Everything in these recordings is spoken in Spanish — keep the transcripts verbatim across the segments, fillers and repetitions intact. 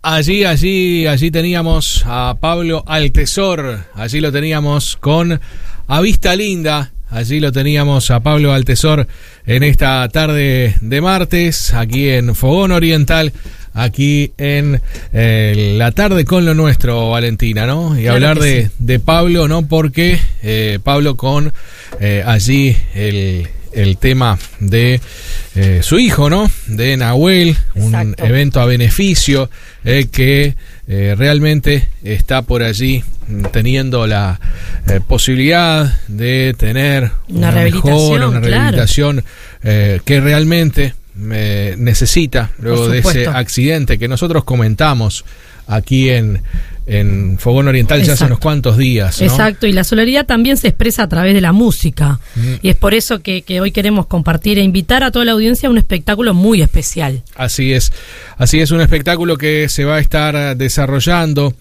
Allí, allí, allí teníamos a Pablo Altesor, allí lo teníamos con A Vista Linda, allí lo teníamos a Pablo Altesor en esta tarde de martes, aquí en Fogón Oriental, aquí en eh, la tarde con lo nuestro, Valentina, ¿no? Y claro, hablar de, sí. de Pablo, ¿no? Porque eh, Pablo con eh, allí el... el tema de eh, su hijo, ¿no? De Nahuel, Exacto. un evento a beneficio eh, que eh, realmente está por allí teniendo la eh, posibilidad de tener una, una rehabilitación, mejora, una claro. rehabilitación eh, que realmente eh, necesita luego de ese accidente que nosotros comentamos aquí en en Fogón Oriental Exacto. ya hace unos cuantos días, ¿no? Exacto, y la solidaridad también se expresa a través de la música, mm. y es por eso que, que hoy queremos compartir e invitar a toda la audiencia a un espectáculo muy especial. Así es, así es, un espectáculo que se va a estar desarrollando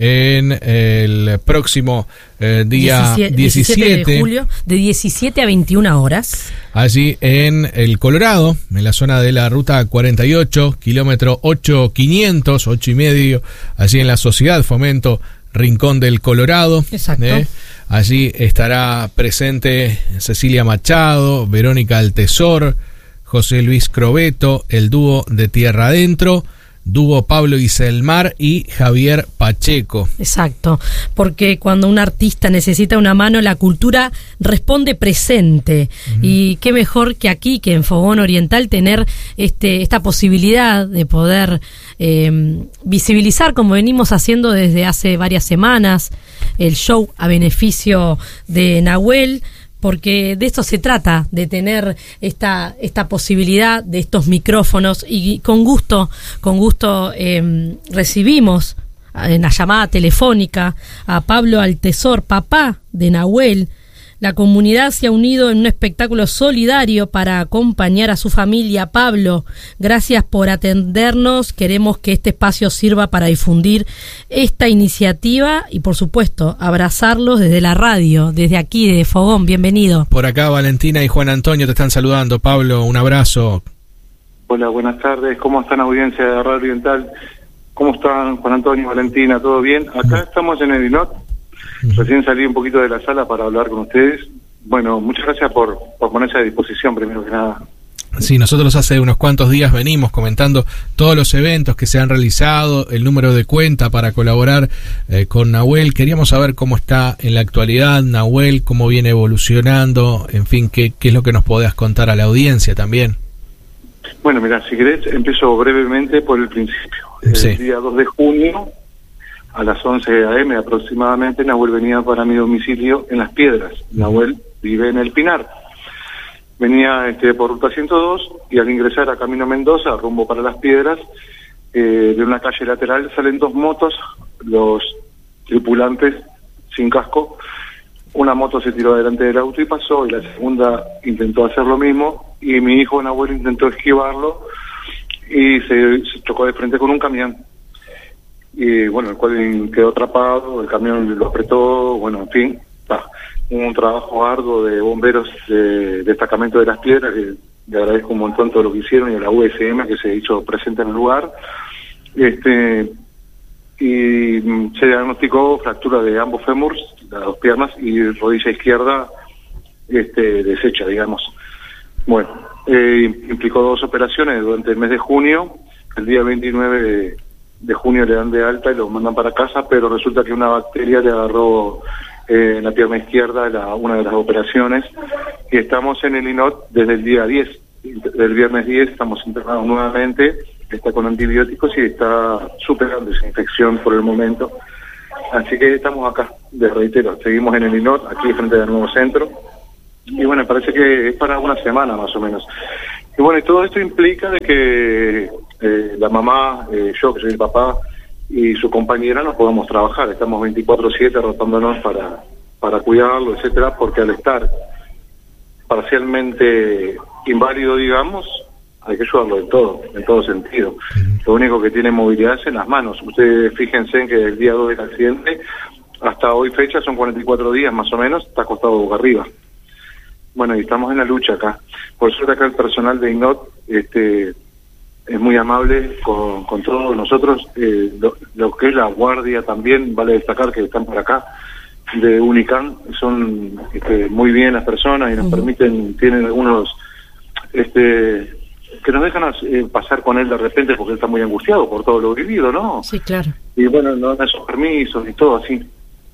en el próximo eh, día diecisiete, diecisiete de julio, de diecisiete a veintiuna horas. Allí en el Colorado, en la zona de la ruta cuarenta y ocho, kilómetro ocho quinientos, ocho y medio, allí en la Sociedad Fomento Rincón del Colorado. Exacto. ¿eh? Allí estará presente Cecilia Machado, Verónica Altesor, José Luis Crobeto, el dúo de Tierra Adentro, dúo Pablo Iselmar y Javier Pacheco. Exacto, porque cuando un artista necesita una mano, la cultura responde presente. Uh-huh. Y qué mejor que aquí, que en Fogón Oriental, tener este esta posibilidad de poder eh, visibilizar, como venimos haciendo desde hace varias semanas, el show a beneficio de Nahuel, porque de esto se trata, de tener esta esta posibilidad de estos micrófonos, y con gusto, con gusto eh, recibimos en la llamada telefónica a Pablo Altesor, papá de Nahuel. La comunidad se ha unido en un espectáculo solidario para acompañar a su familia. Pablo, gracias por atendernos. Queremos que este espacio sirva para difundir esta iniciativa y, por supuesto, abrazarlos desde la radio, desde aquí, de Fogón. Bienvenido. Por acá, Valentina y Juan Antonio te están saludando. Pablo, un abrazo. Hola, buenas tardes. ¿Cómo están, audiencia de Radio Oriental? ¿Cómo están, Juan Antonio, Valentina? ¿Todo bien? Acá estamos en el I N O T. Recién salí un poquito de la sala para hablar con ustedes. Bueno, muchas gracias por, por ponerse a disposición, primero que nada. Sí, nosotros hace unos cuantos días venimos comentando todos los eventos que se han realizado, el número de cuenta para colaborar eh, con Nahuel. Queríamos saber cómo está en la actualidad Nahuel, cómo viene evolucionando, en fin, qué, qué es lo que nos podés contar a la audiencia también. Bueno, mira, si querés, empiezo brevemente por el principio. Sí. El día dos de junio... a las once a eme aproximadamente, Nahuel venía para mi domicilio en Las Piedras. Nahuel vive en El Pinar. Venía este, por ruta ciento dos, y al ingresar a Camino Mendoza, rumbo para Las Piedras, eh, de una calle lateral salen dos motos, los tripulantes sin casco. Una moto se tiró delante del auto y pasó, y la segunda intentó hacer lo mismo, y mi hijo Nahuel intentó esquivarlo y se, se chocó de frente con un camión. Y bueno, el cual quedó atrapado, el camión lo apretó, bueno, en fin, bah, un trabajo arduo de bomberos de destacamento de Las Piedras, que le agradezco un montón todo lo que hicieron, y a la U S M que se hizo presente en el lugar. Este y se diagnosticó fractura de ambos fémurs, las dos piernas, y rodilla izquierda este deshecha, digamos. Bueno, eh, implicó dos operaciones durante el mes de junio. El día veintinueve de de junio le dan de alta y lo mandan para casa, pero resulta que una bacteria le agarró eh, en la pierna izquierda la, una de las operaciones, y estamos en el I N O T desde el día diez, del viernes diez estamos internados nuevamente, está con antibióticos y está superando esa infección por el momento, así que estamos acá, les reitero, seguimos en el I N O T, aquí frente al nuevo centro, y bueno, parece que es para una semana más o menos. Y bueno, y todo esto implica de que eh, la mamá, eh, yo que soy el papá, y su compañera nos podamos trabajar. Estamos veinticuatro siete rotándonos para, para cuidarlo, etcétera, porque al estar parcialmente inválido, digamos, hay que ayudarlo en todo, en todo sentido. Lo único que tiene movilidad es en las manos. Ustedes fíjense en que el día dos del accidente, hasta hoy fecha, son cuarenta y cuatro días más o menos, está acostado boca arriba. Bueno, y estamos en la lucha acá. Por suerte acá el personal de I N O T este, es muy amable con, con todos nosotros. Eh, lo, lo que es la guardia también, vale destacar que están por acá, de Unicam, son este, muy bien las personas y nos uh-huh. permiten, tienen algunos, este que nos dejan eh, pasar con él de repente porque él está muy angustiado por todo lo vivido, ¿no? Sí, claro. Y bueno, no dan esos permisos y todo así.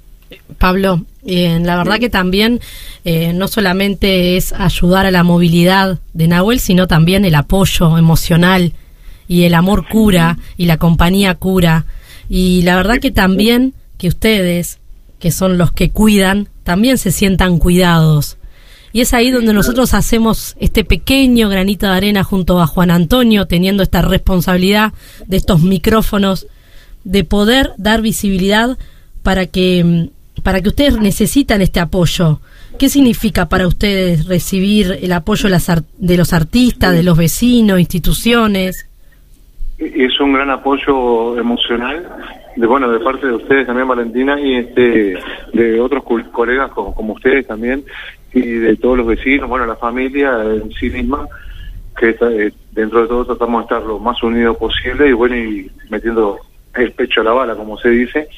Pablo, eh, la verdad que también eh, no solamente es ayudar a la movilidad de Nahuel, sino también el apoyo emocional y el amor cura y la compañía cura. Y la verdad que también que ustedes, que son los que cuidan, también se sientan cuidados. Y es ahí donde nosotros hacemos este pequeño granito de arena junto a Juan Antonio, teniendo esta responsabilidad de estos micrófonos, de poder dar visibilidad para que para que ustedes necesitan este apoyo. ¿Qué significa para ustedes recibir el apoyo de, las art- de los artistas, de los vecinos, instituciones? Es un gran apoyo emocional, de bueno, de parte de ustedes también, Valentina, y este de otros co- colegas como, como ustedes también, y de todos los vecinos, bueno, la familia en sí misma, que está, eh, dentro de todo tratamos de estar lo más unidos posible y bueno, y metiendo el pecho a la bala, como se dice.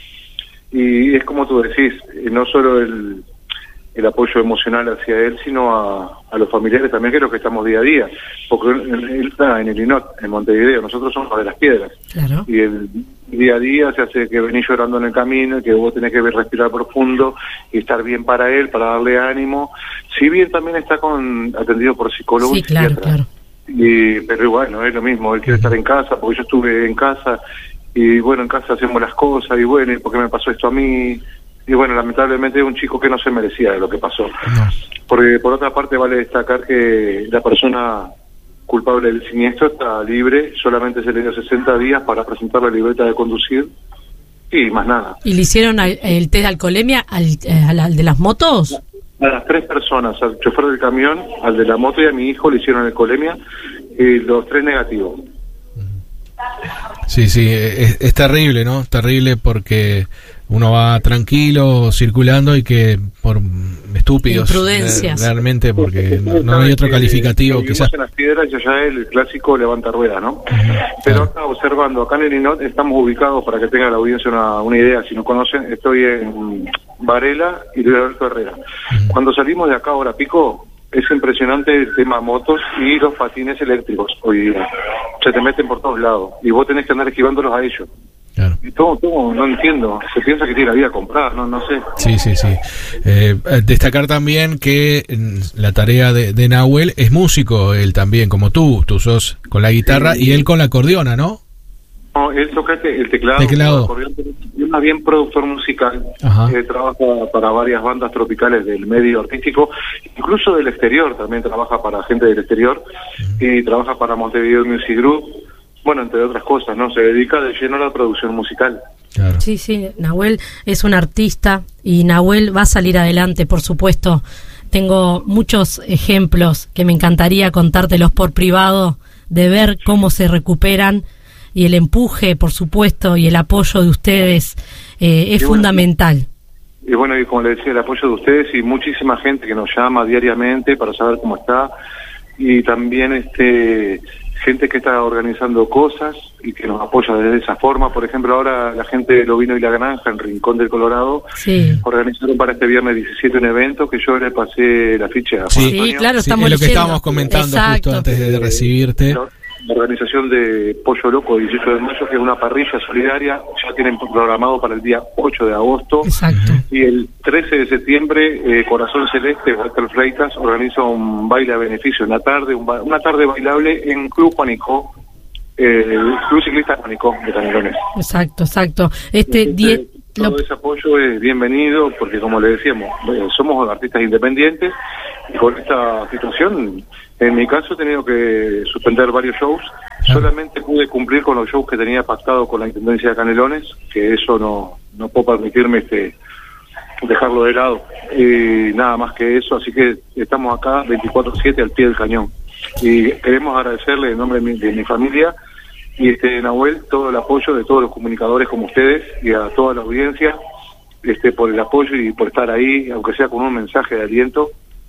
Y es como tú decís, no solo el, el apoyo emocional hacia él, sino a, a los familiares también, que es lo que estamos día a día, porque él está en el I N O T, en Montevideo, nosotros somos de Las Piedras, claro. Y el día a día se hace que venís llorando en el camino, que vos tenés que respirar profundo y estar bien para él, para darle ánimo, si bien también está con atendido por psicólogos sí, y psiquiatras. Claro, claro. Y, pero bueno, es lo mismo, él quiere estar en casa, porque yo estuve en casa, y bueno, en casa hacemos las cosas, y bueno, ¿y por qué me pasó esto a mí? Y bueno, lamentablemente es un chico que no se merecía de lo que pasó. No. Porque por otra parte vale destacar que la persona culpable del siniestro está libre, solamente se le dio sesenta días para presentar la libreta de conducir, y más nada. ¿Y le hicieron el, el test de alcoholemia al, al, al de las motos? A las tres personas, al chofer del camión, al de la moto y a mi hijo le hicieron alcoholemia, y los tres negativos. Sí, sí, es, es terrible, ¿no? Terrible porque uno va tranquilo, circulando y que por estúpidos, imprudencias, realmente, porque no, no hay otro calificativo. Quizás en Las Piedras ya ya el clásico levanta rueda, ¿no? Uh-huh. Pero acá observando, acá en el I N O T estamos ubicados, para que tenga la audiencia una, una idea, si no conocen, estoy en Varela y Luis Alberto Herrera. Uh-huh. Cuando salimos de acá ahora pico, es impresionante el tema motos y los patines eléctricos hoy día. Se te meten por todos lados y vos tenés que andar esquivándolos a ellos. Claro. Y todo, todo, no entiendo. Se piensa que tiene la vida comprada, no, no sé. Sí, sí, sí. Eh, destacar también que la tarea de, de Nahuel es músico, él también, como tú. Tú sos con la guitarra sí. Y él con la acordeona, ¿no? No, él toca el teclado. Teclado. El acordeón, es más bien productor musical. Eh, trabaja para varias bandas tropicales del medio artístico, incluso del exterior. También trabaja para gente del exterior. Uh-huh. Y trabaja para Montevideo Music Group. Bueno, entre otras cosas, ¿no? Se dedica de lleno a la producción musical. Claro. Sí, sí, Nahuel es un artista y Nahuel va a salir adelante, por supuesto. Tengo muchos ejemplos que me encantaría contártelos por privado, de ver cómo se recuperan, y el empuje, por supuesto, y el apoyo de ustedes eh, es y bueno, fundamental. Y bueno, y como le decía, el apoyo de ustedes y muchísima gente que nos llama diariamente para saber cómo está, y también este... gente que está organizando cosas y que nos apoya de esa forma. Por ejemplo, ahora la gente de Lovino y La Granja, en Rincón del Colorado, sí. organizaron para este viernes diecisiete un evento que yo le pasé la ficha a sí, Juan Antonio. Sí, claro, estamos sí, es lo que leyendo. estábamos comentando Exacto. justo antes de recibirte. La organización de Pollo Loco, dieciocho de mayo, que es una parrilla solidaria, ya tienen programado para el día ocho de agosto. Exacto. Y el trece de septiembre, eh, Corazón Celeste, Walter Freitas, organiza un baile a beneficio, una tarde, un ba- una tarde bailable en Club Juanico, eh, Club Ciclista Juanico de Canelones. Exacto, exacto. Este, Entonces, die- todo lo... ese apoyo es bienvenido, porque como le decíamos, eh, somos artistas independientes, y con esta situación, en mi caso he tenido que suspender varios shows. Solamente pude cumplir con los shows que tenía pactado con la Intendencia de Canelones, que eso no, no puedo permitirme este dejarlo de lado. Y nada más que eso, así que estamos acá veinticuatro siete al pie del cañón. Y queremos agradecerle en nombre de mi, de mi familia y este Nahuel todo el apoyo de todos los comunicadores como ustedes y a toda la audiencia este por el apoyo y por estar ahí, aunque sea con un mensaje de aliento.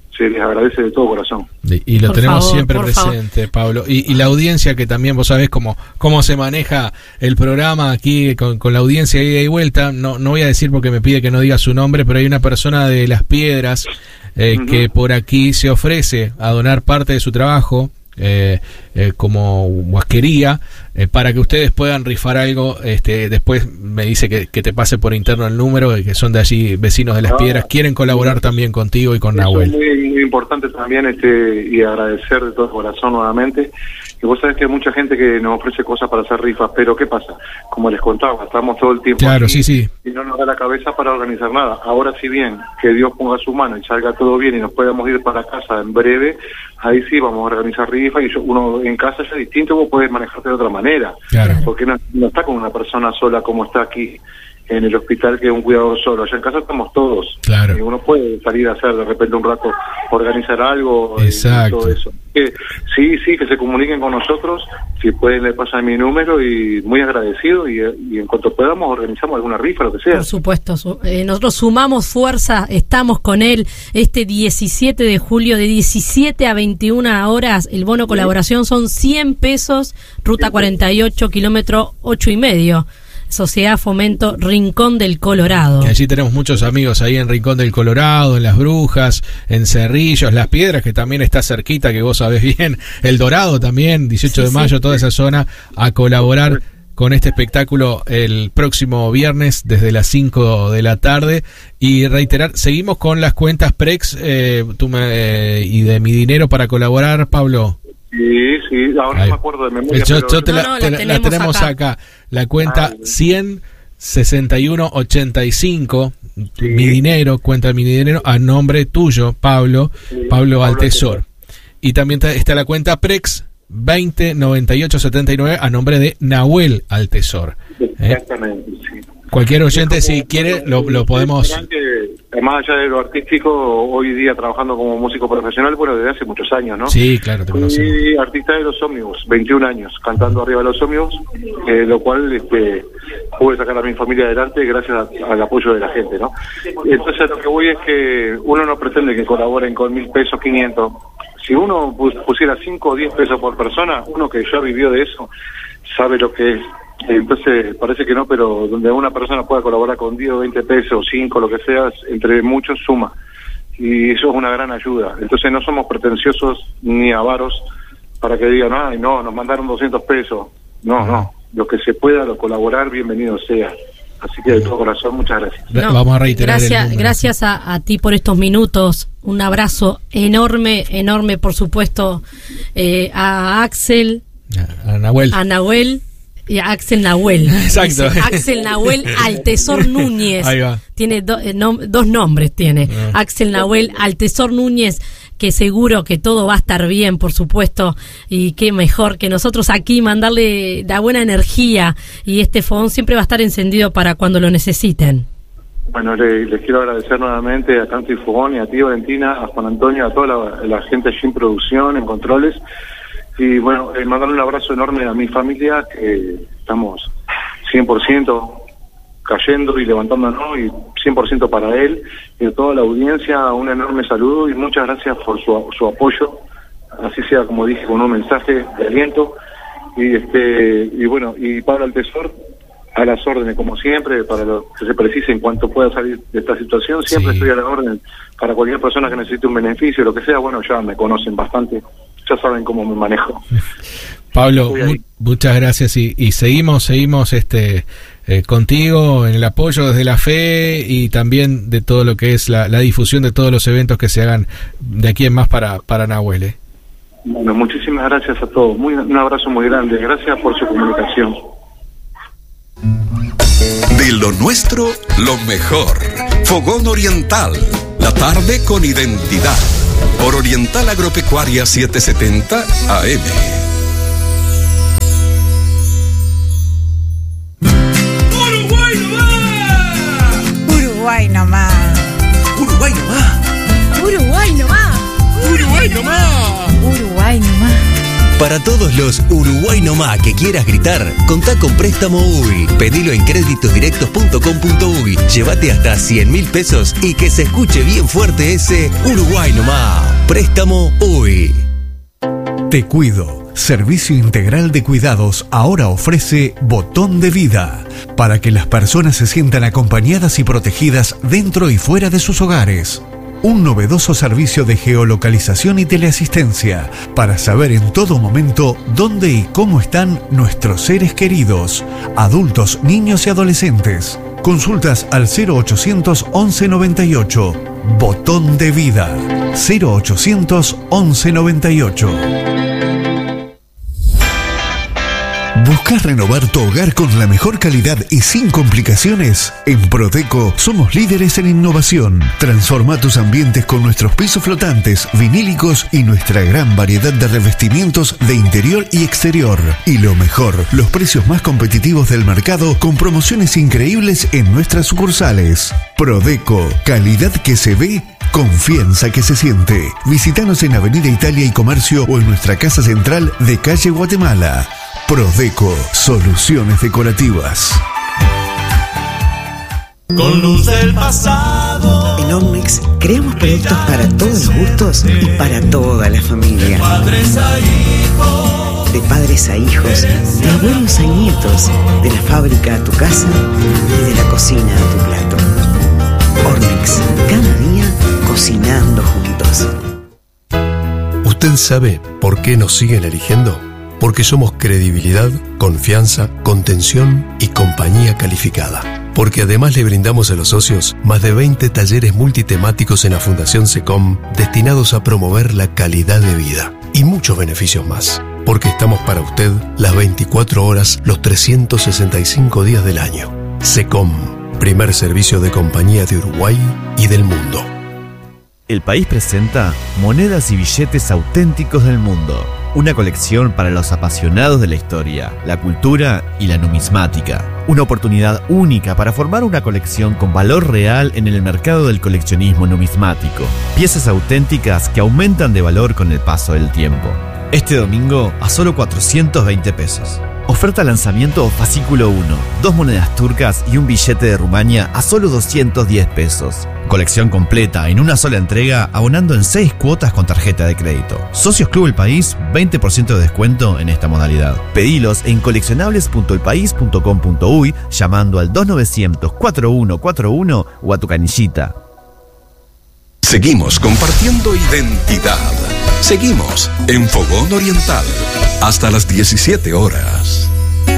se les agradece de todo corazón. Y, y lo por tenemos favor, siempre presente, favor. Pablo. Y, y la audiencia, que también vos sabés cómo, cómo se maneja el programa aquí con, con la audiencia ida y vuelta. No, no voy a decir porque me pide que no diga su nombre, pero hay una persona de Las Piedras eh, uh-huh. que por aquí se ofrece a donar parte de su trabajo eh, eh, como huasquería eh, para que ustedes puedan rifar algo. Este, después me dice que, que te pase por interno el número, que son de allí, vecinos de Las Piedras, quieren colaborar también contigo y con Eso Nahuel. Es muy, muy importante también, este, y agradecer de todo corazón nuevamente. Y vos sabés que hay mucha gente que nos ofrece cosas para hacer rifas, pero ¿qué pasa? Como les contaba, estamos todo el tiempo claro, aquí, sí, sí. y no nos da la cabeza para organizar nada. Ahora, si bien que Dios ponga su mano y salga todo bien y nos podamos ir para casa en breve, ahí sí vamos a organizar rifas, y yo, uno en casa ya es distinto, vos podés manejarte de otra manera, claro. porque no, no está con una persona sola como está aquí en el hospital, que es un cuidador solo. Allá en casa estamos todos. Claro. Y uno puede salir a hacer de repente un rato, organizar algo. Exacto. Y todo eso. Que, sí, sí, que se comuniquen con nosotros. Si pueden, le pasan mi número, y muy agradecido. Y, y en cuanto podamos, organizamos alguna rifa, lo que sea. Por supuesto. Su, eh, nosotros sumamos fuerza, estamos con él este diecisiete de julio, de diecisiete a veintiuna horas. El bono colaboración son cien pesos, ruta cuarenta y ocho, kilómetro ocho y medio. Sociedad Fomento Rincón del Colorado. Que allí tenemos muchos amigos ahí en Rincón del Colorado, en Las Brujas, en Cerrillos, Las Piedras, que también está cerquita, que vos sabés bien, El Dorado también, dieciocho sí, de mayo, sí. Toda esa zona, a colaborar con este espectáculo el próximo viernes desde las cinco de la tarde. Y reiterar, seguimos con las cuentas Prex eh, tú me, eh, y de Mi Dinero para colaborar, Pablo. Sí, sí, ahora Ahí. no me acuerdo de memoria. Yo, pero... yo te no, la, no, te la, la, tenemos la tenemos acá. acá. La cuenta Ay. cien sesenta y uno ochenta y cinco, sí. Mi Dinero, cuenta Mi Dinero, a nombre tuyo, Pablo, sí, Pablo Altesor. Y también está la cuenta Prex veinte noventa y ocho setenta y nueve, a nombre de Nahuel Altesor. Exactamente, ¿Eh? sí. Cualquier oyente, si quiere, lo, lo podemos... Más allá de lo artístico, hoy día trabajando como músico profesional, bueno, desde hace muchos años, ¿no? Sí, claro, te conocemos. Y artista de los ómnibus, veintiún años, cantando arriba de los ómnibus, eh, lo cual este, pude sacar a mi familia adelante gracias a, al apoyo de la gente, ¿no? Entonces, lo que voy es que uno no pretende que colaboren con mil pesos, quinientos. Si uno pusiera cinco o diez pesos por persona, uno que ya vivió de eso, sabe lo que es. Entonces, parece que no, pero donde una persona pueda colaborar con diez o veinte pesos, cinco, lo que sea, entre muchos suma. Y eso es una gran ayuda. Entonces, no somos pretenciosos ni avaros para que digan, ay, no, nos mandaron doscientos pesos. No, no. Lo que se pueda, lo colaborar, bienvenido sea. Así que de todo corazón, muchas gracias. No, Vamos a reiterar. Gracias, gracias a, a ti por estos minutos. Un abrazo enorme, enorme, por supuesto, eh, a Axel, a, a Nahuel. A Nahuel. Y Axel Nahuel. Exacto. Dice, Axel Nahuel Altesor Núñez. Ahí va. Tiene do, eh, nom, dos nombres, tiene. Uh. Axel Nahuel Altesor Núñez, que seguro que todo va a estar bien, por supuesto. Y qué mejor que nosotros aquí mandarle la buena energía. Y este fogón siempre va a estar encendido para cuando lo necesiten. Bueno, le, les quiero agradecer nuevamente a tanto Ifogón y a ti, Valentina, a Juan Antonio, a toda la, la gente allí en producción, en controles. Y bueno, eh, mandarle un abrazo enorme a mi familia, que estamos cien por ciento cayendo y levantándonos, y cien por ciento para él, y a toda la audiencia, un enorme saludo y muchas gracias por su, su apoyo, así sea, como dije, con un mensaje de aliento. Y este y bueno, y Pablo Altesor, a las órdenes, como siempre, para lo que se precise en cuanto pueda salir de esta situación, siempre sí. Estoy a la orden para cualquier persona que necesite un beneficio, lo que sea. Bueno, ya me conocen bastante, ya saben cómo me manejo. Pablo, mu muchas gracias y, y seguimos, seguimos este eh, contigo en el apoyo desde la fe y también de todo lo que es la, la difusión de todos los eventos que se hagan de aquí en más para, para Nahuel. ¿eh? Bueno, muchísimas gracias a todos, muy, un abrazo muy grande, gracias por su comunicación. De lo nuestro, lo mejor. Fogón Oriental, la tarde con identidad. Por Oriental Agropecuaria setecientos setenta A M. Uruguay nomás. Uruguay nomás. Uruguay nomás. Uruguay nomás. Uruguay nomás. Uruguay nomás. Para Para todos los Uruguay no más que quieras gritar, contá con Préstamo U Y. Pedilo en créditosdirectos punto com punto uy. Llévate hasta cien mil pesos y que se escuche bien fuerte ese Uruguay no más. Préstamo U Y. Te Cuido. Servicio Integral de Cuidados ahora ofrece Botón de Vida para que las personas se sientan acompañadas y protegidas dentro y fuera de sus hogares. Un novedoso servicio de geolocalización y teleasistencia para saber en todo momento dónde y cómo están nuestros seres queridos, adultos, niños y adolescentes. Consultas al cero ochocientos once noventa y ocho. Botón de Vida. cero ochocientos once noventa y ocho. ¿Buscas renovar tu hogar con la mejor calidad y sin complicaciones? En Prodeco somos líderes en innovación. Transforma tus ambientes con nuestros pisos flotantes, vinílicos y nuestra gran variedad de revestimientos de interior y exterior. Y lo mejor, los precios más competitivos del mercado con promociones increíbles en nuestras sucursales. Prodeco, calidad que se ve, confianza que se siente. Visítanos en Avenida Italia y Comercio o en nuestra casa central de calle Guatemala. Prodeco, soluciones decorativas. Con luz del pasado. En Omnex creamos productos para todos los gustos y para toda la familia. De padres a hijos. De padres a hijos, de abuelos a nietos, de la fábrica a tu casa y de la cocina a tu plato. Omnex, cada día cocinando juntos. ¿Usted sabe por qué nos siguen eligiendo? Porque somos credibilidad, confianza, contención y compañía calificada. Porque además le brindamos a los socios más de veinte talleres multitemáticos en la Fundación SECOM destinados a promover la calidad de vida y muchos beneficios más. Porque estamos para usted las veinticuatro horas, los trescientos sesenta y cinco días del año. SECOM, primer servicio de compañía de Uruguay y del mundo. El País presenta Monedas y Billetes Auténticos del Mundo. Una colección para los apasionados de la historia, la cultura y la numismática. Una oportunidad única para formar una colección con valor real en el mercado del coleccionismo numismático. Piezas auténticas que aumentan de valor con el paso del tiempo. Este domingo a solo cuatrocientos veinte pesos. Oferta lanzamiento fascículo uno. Dos monedas turcas y un billete de Rumania a solo doscientos diez pesos. Colección completa en una sola entrega, abonando en seis cuotas con tarjeta de crédito. Socios Club El País, veinte por ciento de descuento en esta modalidad. Pedilos en coleccionables punto el país punto com punto uy llamando al dos novecientos cuarenta y uno cuarenta y uno o a tu canillita. Seguimos compartiendo identidad. Seguimos en Fogón Oriental hasta las diecisiete horas.